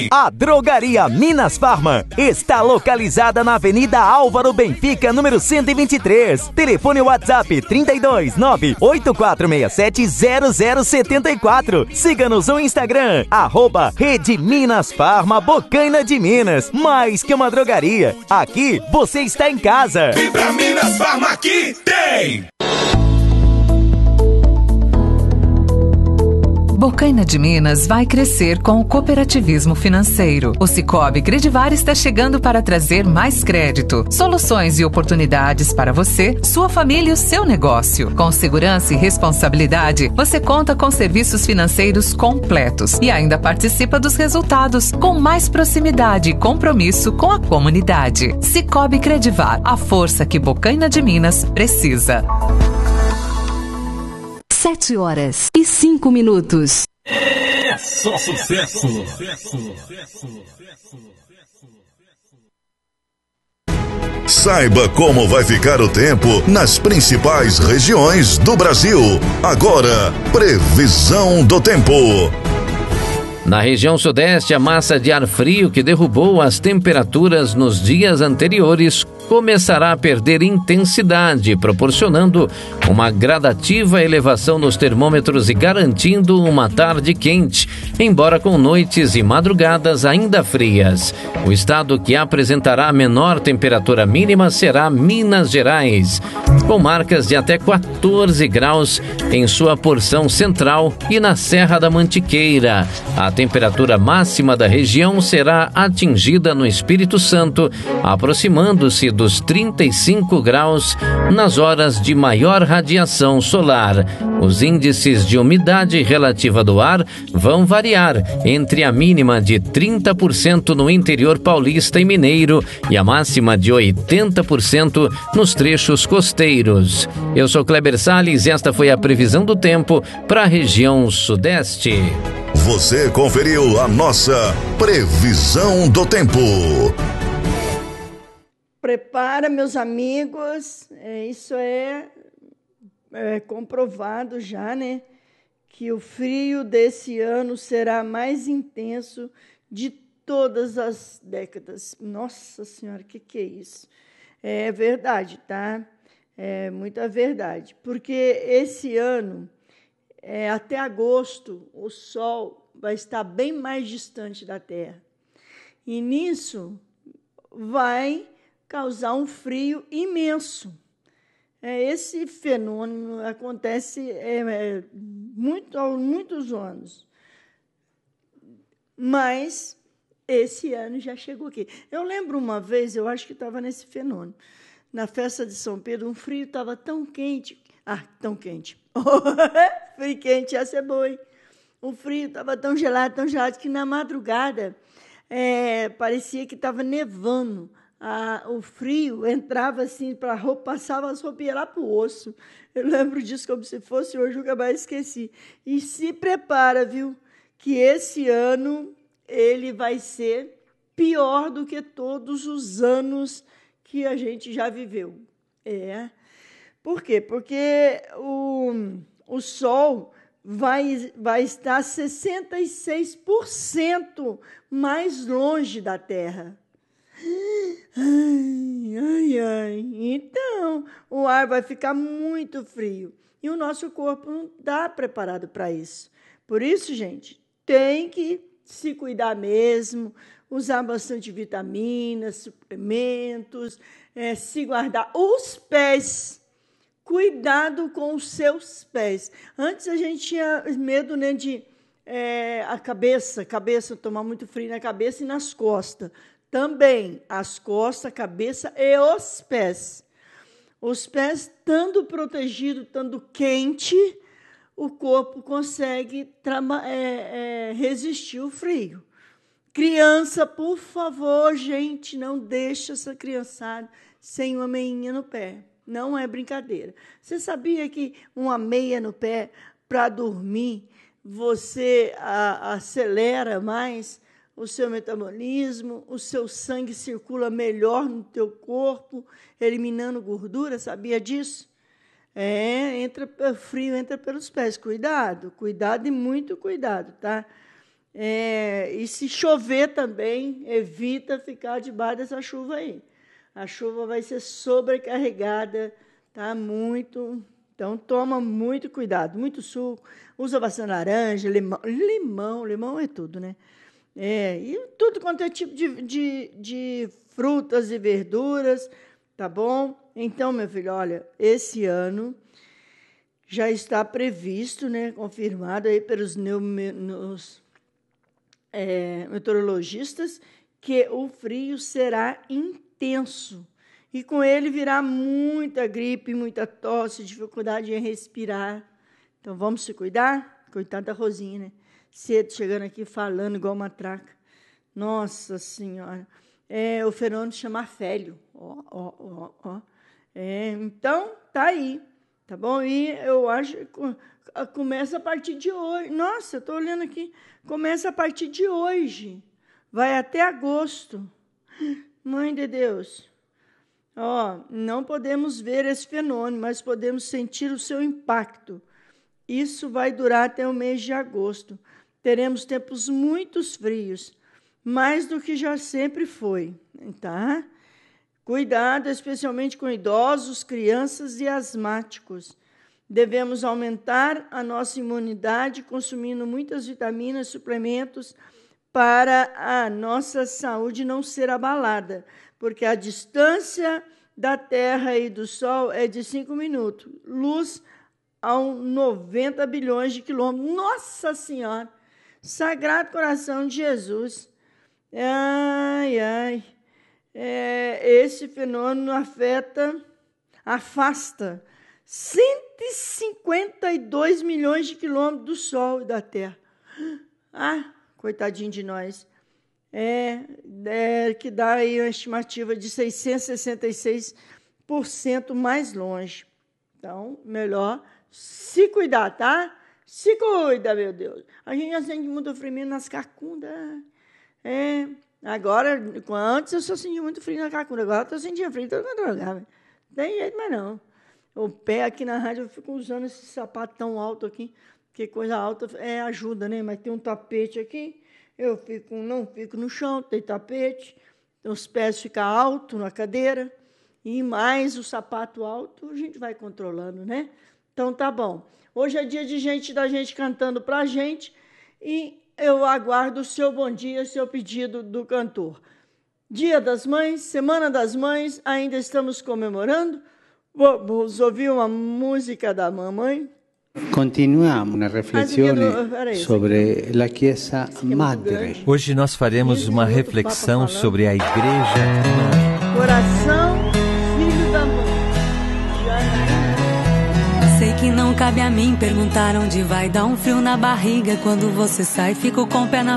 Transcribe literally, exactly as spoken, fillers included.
A Drogaria Minas Farma está localizada na Avenida Álvaro Benfica, número cento e vinte e três. Telefone WhatsApp trinta e dois, nove oito quatro seis sete, zero zero sete quatro. Siga-nos no Instagram, arroba Rede Minas Farma Bocaina de Minas. Mais que uma drogaria, aqui você está em casa. Vem pra Minas Farma, aqui tem! Bocaina de Minas vai crescer com o cooperativismo financeiro. O Sicoob Credivar está chegando para trazer mais crédito, soluções e oportunidades para você, sua família e o seu negócio. Com segurança e responsabilidade, você conta com serviços financeiros completos e ainda participa dos resultados com mais proximidade e compromisso com a comunidade. Sicoob Credivar, a força que Bocaina de Minas precisa. Sete horas e cinco minutos. É só sucesso. Saiba como vai ficar o tempo nas principais regiões do Brasil. Agora, previsão do tempo. Na região sudeste, a massa de ar frio que derrubou as temperaturas nos dias anteriores começará a perder intensidade, proporcionando uma gradativa elevação nos termômetros e garantindo uma tarde quente, embora com noites e madrugadas ainda frias. O estado que apresentará a menor temperatura mínima será Minas Gerais, com marcas de até quatorze graus em sua porção central e na Serra da Mantiqueira. A temperatura máxima da região será atingida no Espírito Santo, aproximando-se dos trinta e cinco graus nas horas de maior radiação solar. Os índices de umidade relativa do ar vão variar entre a mínima de trinta por cento no interior paulista e mineiro e a máxima de oitenta por cento nos trechos costeiros. Eu sou Kleber Salles e esta foi a previsão do tempo para a região sudeste. Você conferiu a nossa previsão do tempo. Prepara, meus amigos, é, isso é, é comprovado já, né? Que o frio desse ano será mais intenso de todas as décadas. Nossa Senhora, o que, que é isso? É verdade, tá? É muita verdade. Porque esse ano, é, até agosto, o Sol vai estar bem mais distante da Terra. E nisso vai causar um frio imenso. É, esse fenômeno acontece é, é, muito, há muitos anos. Mas esse ano já chegou aqui. Eu lembro uma vez, eu acho que estava nesse fenômeno, na festa de São Pedro, um frio estava tão quente. Ah, tão quente. Frio quente, essa é boa, hein? O frio estava tão gelado, tão gelado, que na madrugada é, parecia que estava nevando. Ah, o frio entrava assim para a roupa, passava as roupas e ia lá para o osso. Eu lembro disso como se fosse hoje, nunca mais esqueci. E se prepara, viu? Que esse ano ele vai ser pior do que todos os anos que a gente já viveu. É. Por quê? Porque o, o Sol vai, vai estar sessenta e seis por cento mais longe da Terra. Ai, ai, ai. Então, o ar vai ficar muito frio. E o nosso corpo não está preparado para isso. Por isso, gente, tem que se cuidar mesmo, usar bastante vitaminas, suplementos, é, se guardar. Os pés, cuidado com os seus pés. Antes a gente tinha medo, né, de é, a cabeça, cabeça, tomar muito frio na cabeça e nas costas. Também as costas, a cabeça e os pés. Os pés, estando protegido, estando quente, o corpo consegue é, é, resistir ao frio. Criança, por favor, gente, não deixe essa criançada sem uma meinha no pé. Não é brincadeira. Você sabia que uma meia no pé, para dormir, você a, acelera mais o seu metabolismo, o seu sangue circula melhor no teu corpo, eliminando gordura, sabia disso? É, entra frio, entra pelos pés. Cuidado, cuidado e muito cuidado, tá? É, e se chover também, evita ficar debaixo dessa chuva aí. A chuva vai ser sobrecarregada, tá? Muito. Então, toma muito cuidado, muito suco. Usa bastante laranja, limão. Limão, limão é tudo, né? É, e tudo quanto é tipo de, de, de frutas e verduras, tá bom? Então, meu filho, olha, esse ano já está previsto, né? Confirmado aí pelos nos, é, meteorologistas, que o frio será intenso. E com ele virá muita gripe, muita tosse, dificuldade em respirar. Então, vamos se cuidar? Coitada da Rosinha, né? Cedo, chegando aqui, falando igual uma traca. Nossa Senhora. É, o fenômeno se chama Félio. Ó, ó, ó, ó. É, então, tá aí. Tá bom? E eu acho que começa a partir de hoje. Nossa, eu estou olhando aqui. Começa a partir de hoje. Vai até agosto. Mãe de Deus. Ó, não podemos ver esse fenômeno, mas podemos sentir o seu impacto. Isso vai durar até o mês de agosto. Teremos tempos muito frios, mais do que já sempre foi, tá? Cuidado, especialmente com idosos, crianças e asmáticos. Devemos aumentar a nossa imunidade consumindo muitas vitaminas, suplementos, para a nossa saúde não ser abalada, porque a distância da Terra e do Sol é de cinco minutos. Luz a noventa bilhões de quilômetros. Nossa Senhora! Sagrado Coração de Jesus. Ai, ai. É, esse fenômeno afeta, afasta cento e cinquenta e dois milhões de quilômetros do Sol e da Terra. Ah, coitadinho de nós. É, é, que dá aí uma estimativa de seiscentos e sessenta e seis por cento mais longe. Então, melhor se cuidar, tá? Se cuida, meu Deus. A gente já sente muito frio nas cacundas. É, agora, antes eu só sentia muito frio na cacunda, agora eu estou sentindo frio em todo lugar. Não tem jeito mais não. O pé aqui na rádio, eu fico usando esse sapato tão alto aqui, porque coisa alta é ajuda, né? Mas tem um tapete aqui, eu fico, não fico no chão, tem tapete, os pés ficam altos na cadeira, e mais o sapato alto, a gente vai controlando, né? Então, tá bom. Hoje é dia de gente, da gente cantando pra gente, e eu aguardo o seu bom dia, seu pedido do cantor. Dia das Mães, Semana das Mães, ainda estamos comemorando. Vamos ouvir uma música da mamãe. Continuiamo una riflessione sobre la Chiesa Madre. Hoje nós faremos uma reflexão sobre a Igreja Mãe. Coração, filho da mãe. Sei que não cabe a mim perguntar onde vai. Dá um frio na barriga quando você sai. Fico com o pé na